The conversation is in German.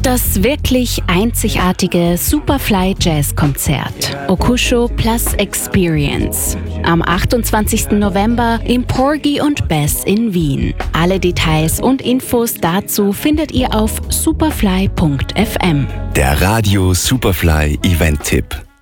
Das wirklich einzigartige Superfly Jazz Konzert Okusho Plus Experience am 28. November im Porgy & Bess in Wien. Alle Details und Infos dazu findet ihr auf superfly.fm. Der Radio Superfly Event-Tipp.